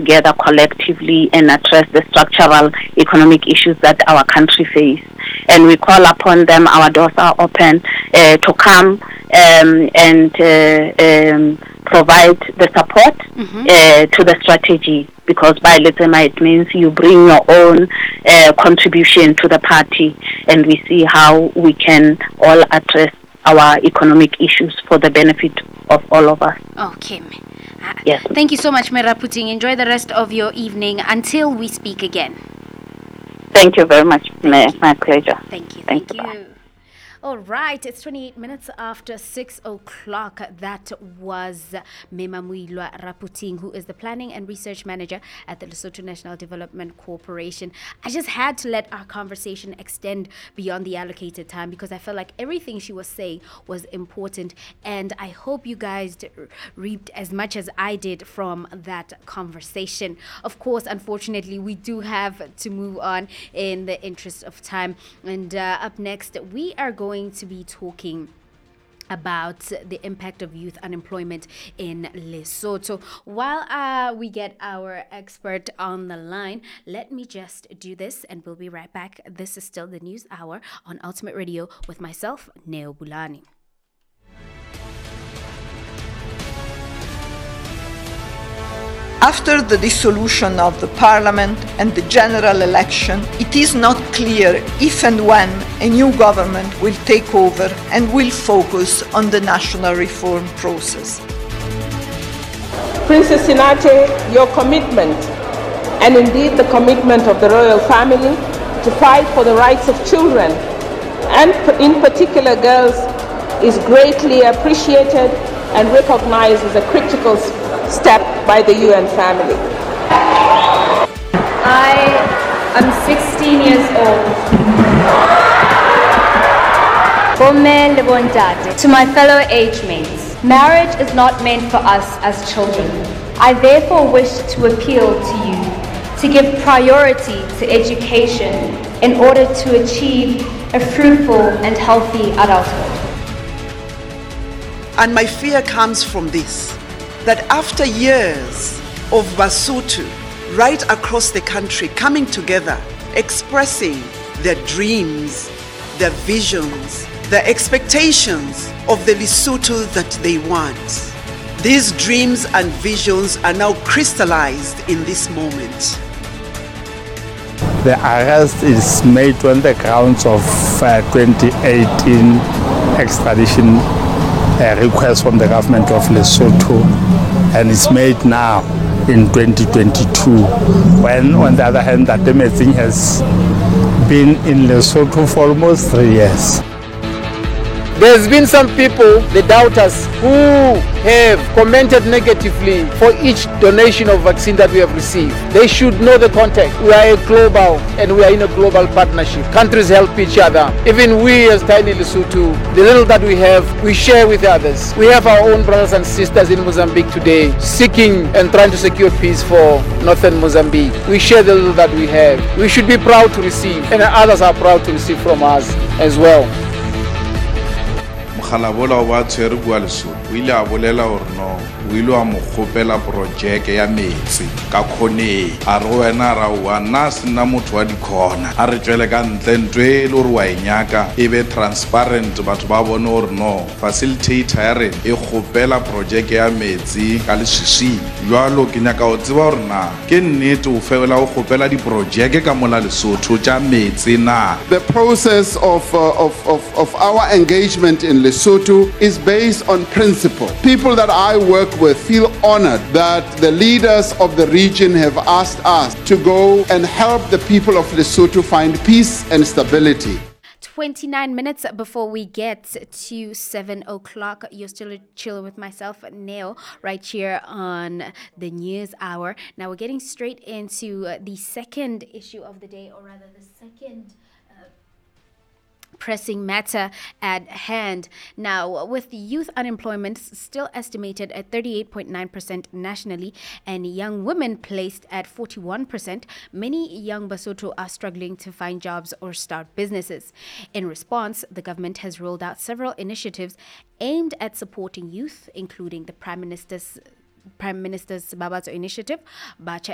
together collectively and address the structural economic issues that our country face. And we call upon them, our doors are open, to come and provide the support to the strategy, because by Letsema it means you bring your own contribution to the party, and we see how we can all address our economic issues for the benefit of all of us. Okay. Yes. Thank you so much, Meraputing. Enjoy the rest of your evening until we speak again. Thank you very much. My pleasure. Thank you. Thank Thank you. you. All right, it's 28 minutes after 6 o'clock. That was Memamuilwa Raputing, who is the Planning and Research Manager at the Lesotho National Development Corporation. I just had to let our conversation extend beyond the allocated time because I felt like everything she was saying was important, and I hope you guys reaped as much as I did from that conversation. Of course, unfortunately, we do have to move on in the interest of time, and up next, we are going to be talking about the impact of youth unemployment in Lesotho. While we get our expert on the line, let me just do this and we'll be right back. This is still the News Hour on Ultimate Radio with myself, Neo Bulani. After the dissolution of the parliament and the general election, it is not clear if and when a new government will take over and will focus on the national reform process. Princess Sinate, your commitment, and indeed the commitment of the royal family to fight for the rights of children, and in particular girls, is greatly appreciated and recognized as a critical step by the UN family. I am 16 years old. To my fellow age mates, marriage is not meant for us as children. I therefore wish to appeal to you to give priority to education in order to achieve a fruitful and healthy adulthood. And my fear comes from this, that after years of Basotho right across the country coming together, expressing their dreams, their visions, their expectations of the Lesotho that they want, these dreams and visions are now crystallized in this moment. The arrest is made on the grounds of 2018 extradition request from the government of Lesotho, and it's made now in 2022, when on the other hand that Temetsing has been in Lesotho for almost 3 years. There's been some people, the doubters, who have commented negatively for each donation of vaccine that we have received. They should know the context. We are a global and we are in a global partnership. Countries help each other. Even we as tiny Lesotho, the little that we have, we share with others. We have our own brothers and sisters in Mozambique today, seeking and trying to secure peace for northern Mozambique. We share the little that we have. We should be proud to receive, and others are proud to receive from us as well. Khalabola wa tshwere bua Lesotho o ile a bolela hore no o ile wa mo kgopela projeke ya metsi ka khone a re wena ra wa nna sena motho wa dikhona a re tswele ka ntle ntwe le hore wa inyaka e be transparent batho ba bone hore no facilitator ya re e kgopela projeke ya metsi ka lesisi jwalo ke nyaka o tseba hore na ke nnete o fela o kgopela di projeke ka mola Lesotho tja metsi na. The process of our engagement in Lesotho is based on principle. People that I work with feel honored that the leaders of the region have asked us to go and help the people of Lesotho find peace and stability. 29 minutes before we get to 7 o'clock. You're still chilling with myself, Neo, right here on the News Hour. Now we're getting straight into the second issue of the day, or rather the second pressing matter at hand. Now, with youth unemployment still estimated at 38.9% nationally and young women placed at 41%, many young Basotho are struggling to find jobs or start businesses. In response, the government has rolled out several initiatives aimed at supporting youth, including the Prime Minister's Babatso Initiative, Bacha